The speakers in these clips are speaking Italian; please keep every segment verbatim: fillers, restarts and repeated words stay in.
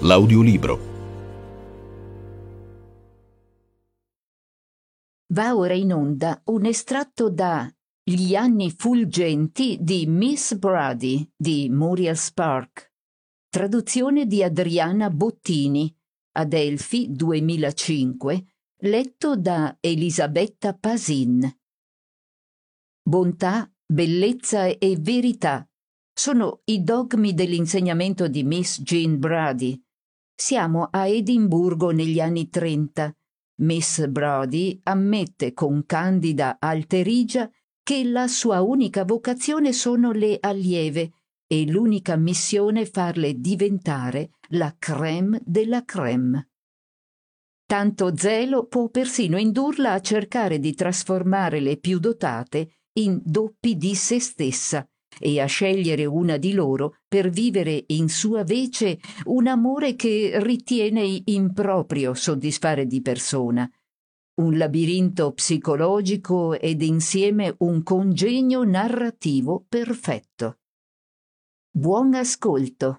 l'audiolibro. Va ora in onda un estratto da Gli anni fulgenti di Miss Brady di Muriel Spark, traduzione di Adriana Bottini, Adelphi duemilacinque, letto da Elisabetta Pasin. Bontà, bellezza e verità sono i dogmi dell'insegnamento di Miss Jean Brady. Siamo a Edimburgo negli anni trenta. Miss Brady ammette con candida alterigia che la sua unica vocazione sono le allieve e l'unica missione farle diventare la crème della crème. Tanto zelo può persino indurla a cercare di trasformare le più dotate in doppi di se stessa e a scegliere una di loro per vivere in sua vece un amore che ritiene improprio soddisfare di persona, un labirinto psicologico ed insieme un congegno narrativo perfetto. Buon ascolto.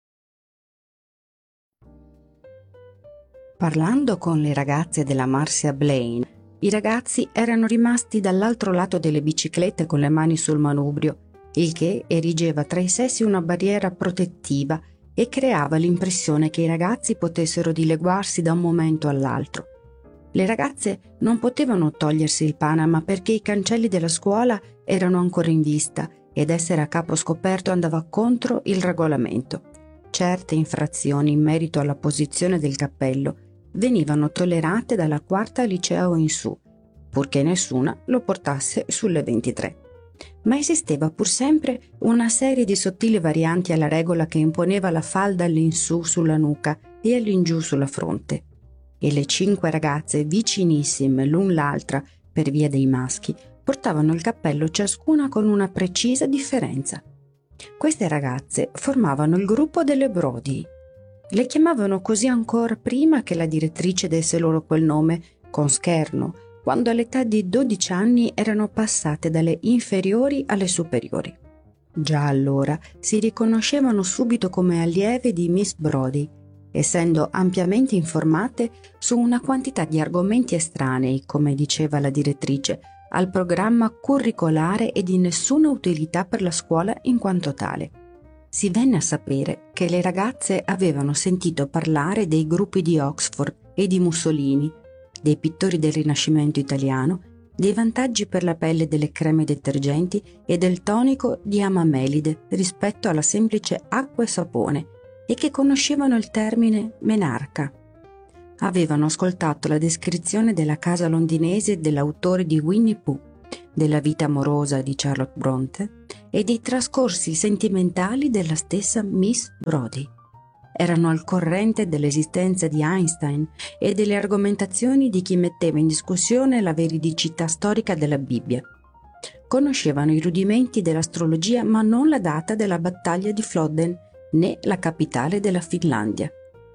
Parlando con le ragazze della Marcia Blaine, i ragazzi erano rimasti dall'altro lato delle biciclette con le mani sul manubrio, il che erigeva tra i sessi una barriera protettiva e creava l'impressione che i ragazzi potessero dileguarsi da un momento all'altro. Le ragazze non potevano togliersi il Panama perché i cancelli della scuola erano ancora in vista ed essere a capo scoperto andava contro il regolamento. Certe infrazioni in merito alla posizione del cappello venivano tollerate dalla quarta liceo in su, purché nessuna lo portasse sulle ventitré. Ma esisteva pur sempre una serie di sottili varianti alla regola che imponeva la falda all'insù sulla nuca e all'ingiù sulla fronte. E le cinque ragazze vicinissime l'un l'altra per via dei maschi portavano il cappello ciascuna con una precisa differenza. Queste ragazze formavano il gruppo delle Brody. Le chiamavano così ancora prima che la direttrice desse loro quel nome con scherno, quando all'età di dodici anni erano passate dalle inferiori alle superiori. Già allora si riconoscevano subito come allieve di Miss Brody, essendo ampiamente informate su una quantità di argomenti estranei, come diceva la direttrice, al programma curricolare e di nessuna utilità per la scuola in quanto tale. Si venne a sapere che le ragazze avevano sentito parlare dei gruppi di Oxford e di Mussolini, dei pittori del Rinascimento italiano, dei vantaggi per la pelle delle creme detergenti e del tonico di Amamelide rispetto alla semplice acqua e sapone, e che conoscevano il termine menarca. Avevano ascoltato la descrizione della casa londinese dell'autore di Winnie Pooh, della vita amorosa di Charlotte Brontë e dei trascorsi sentimentali della stessa Miss Brody. Erano al corrente dell'esistenza di Einstein e delle argomentazioni di chi metteva in discussione la veridicità storica della Bibbia. Conoscevano i rudimenti dell'astrologia ma non la data della battaglia di Flodden né la capitale della Finlandia.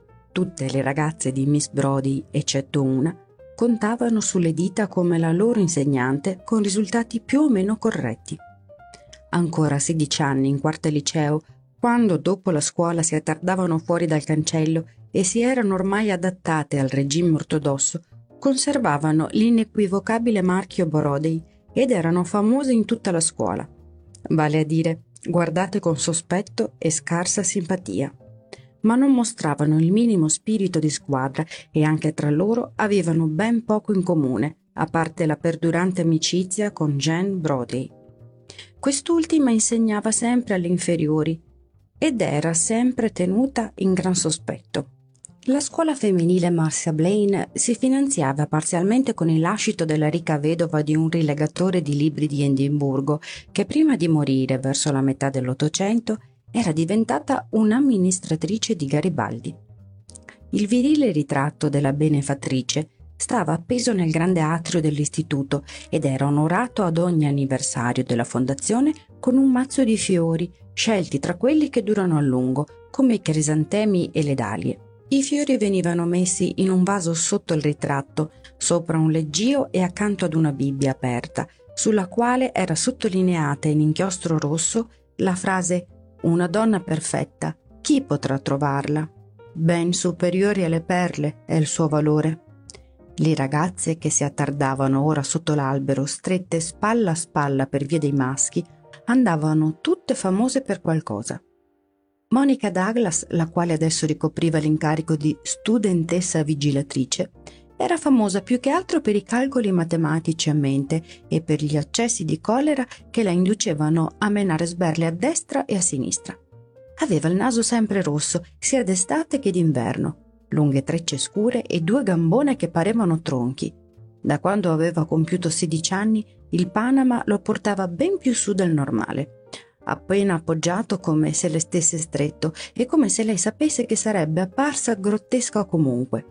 Tutte le ragazze di Miss Brody, eccetto una, contavano sulle dita come la loro insegnante con risultati più o meno corretti. Ancora a sedici anni in quarta liceo, quando dopo la scuola si attardavano fuori dal cancello e si erano ormai adattate al regime ortodosso, conservavano l'inequivocabile marchio Brody ed erano famose in tutta la scuola, vale a dire guardate con sospetto e scarsa simpatia. Ma non mostravano il minimo spirito di squadra e anche tra loro avevano ben poco in comune, a parte la perdurante amicizia con Jane Brody. Quest'ultima insegnava sempre alle inferiori ed era sempre tenuta in gran sospetto. La scuola femminile Marcia Blaine si finanziava parzialmente con il lascito della ricca vedova di un rilegatore di libri di Edimburgo che prima di morire verso la metà dell'Ottocento era diventata un'amministratrice di Garibaldi. Il virile ritratto della benefattrice stava appeso nel grande atrio dell'istituto ed era onorato ad ogni anniversario della fondazione con un mazzo di fiori, scelti tra quelli che durano a lungo, come i crisantemi e le dalie. I fiori venivano messi in un vaso sotto il ritratto, sopra un leggio e accanto ad una Bibbia aperta, sulla quale era sottolineata in inchiostro rosso la frase «Una donna perfetta, chi potrà trovarla?». ben superiori alle perle è il suo valore. Le ragazze che si attardavano ora sotto l'albero, strette spalla a spalla per via dei maschi, andavano tutte famose per qualcosa. Monica Douglas, la quale adesso ricopriva l'incarico di studentessa vigilatrice, era famosa più che altro per i calcoli matematici a mente e per gli accessi di collera che la inducevano a menare sberle a destra e a sinistra. Aveva il naso sempre rosso, sia d'estate che d'inverno, lunghe trecce scure e due gambone che parevano tronchi. Da quando aveva compiuto sedici anni, il Panama lo portava ben più su del normale, appena appoggiato come se le stesse stretto e come se lei sapesse che sarebbe apparsa grottesca comunque.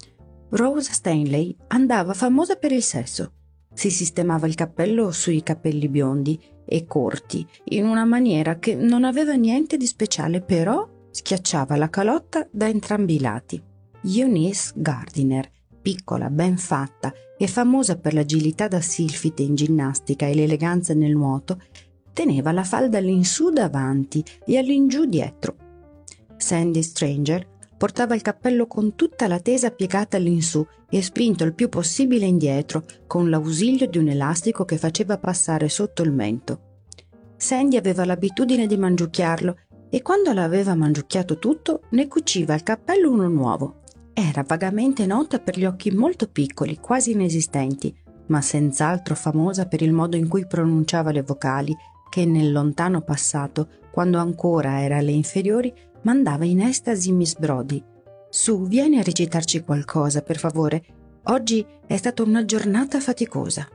Rose Stanley andava famosa per il sesso. Si sistemava il cappello sui capelli biondi e corti in una maniera che non aveva niente di speciale, però schiacciava la calotta da entrambi i lati. Eunice Gardiner, piccola, ben fatta e famosa per l'agilità da silfide in ginnastica e l'eleganza nel nuoto, teneva la falda all'insù davanti e all'ingiù dietro. Sandy Stranger portava il cappello con tutta la tesa piegata all'insù e spinto il più possibile indietro, con l'ausilio di un elastico che faceva passare sotto il mento. Sandy aveva l'abitudine di mangiucchiarlo e quando l'aveva mangiucchiato tutto ne cuciva il cappello uno nuovo. Era vagamente nota per gli occhi molto piccoli, quasi inesistenti, ma senz'altro famosa per il modo in cui pronunciava le vocali che nel lontano passato, quando ancora era alle inferiori, mandava in estasi Miss Brodie. «Su, vieni a recitarci qualcosa, per favore. Oggi è stata una giornata faticosa».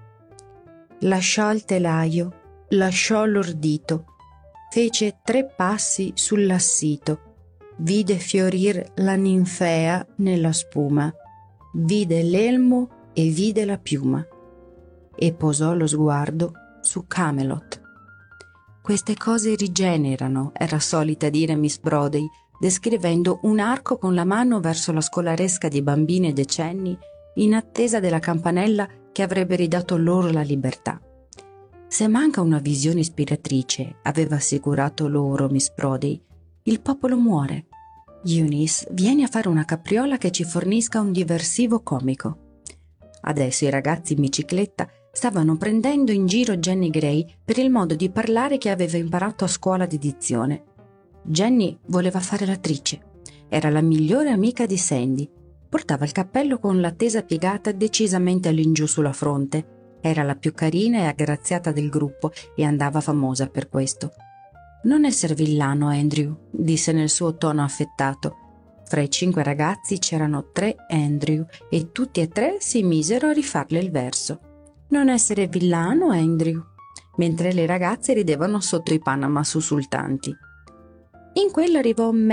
Lasciò il telaio, lasciò l'ordito, fece tre passi sull'assito, vide fiorir la ninfea nella spuma, vide l'elmo e vide la piuma, e posò lo sguardo su Camelot. «Queste cose rigenerano», era solita dire Miss Brodie, descrivendo un arco con la mano verso la scolaresca di bambine decenni in attesa della campanella che avrebbe ridato loro la libertà. «Se manca una visione ispiratrice», aveva assicurato loro Miss Brodie, «il popolo muore. Eunice, vieni a fare una capriola che ci fornisca un diversivo comico». Adesso i ragazzi in bicicletta stavano prendendo in giro Jenny Gray per il modo di parlare che aveva imparato a scuola di dizione. Jenny voleva fare l'attrice. Era la migliore amica di Sandy. Portava il cappello con la tesa piegata decisamente all'ingiù sulla fronte. Era la più carina e aggraziata del gruppo e andava famosa per questo. «Non essere villano, Andrew», disse nel suo tono affettato. Fra i cinque ragazzi c'erano tre Andrew e tutti e tre si misero a rifarle il verso. «Non essere villano, Andrew», mentre le ragazze ridevano sotto i Panama sussultanti. In quella arrivò